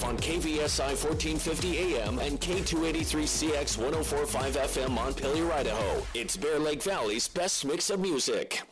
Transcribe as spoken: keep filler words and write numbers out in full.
on K V S I fourteen fifty A M and K two eighty-three C X ten forty-five F M Montpelier, Idaho. It's Bear Lake Valley's best mix of music.